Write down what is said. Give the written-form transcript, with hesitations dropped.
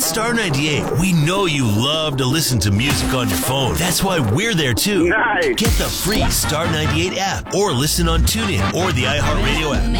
At Star 98, we know you love to listen to music on your phone. That's why we're there too. Nice. Get the free Star 98 app or listen on TuneIn or the iHeartRadio app.